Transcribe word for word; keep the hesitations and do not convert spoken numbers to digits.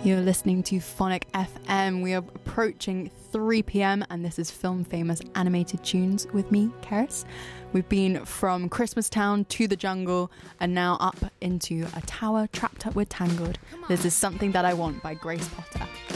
You're listening to Phonic F M. We are approaching three p.m. and this is Film Famous Animated Tunes with me, Keris. We've been from Christmas Town to the jungle and now up into a tower trapped up with Tangled. This is Something That I Want by Grace Potter.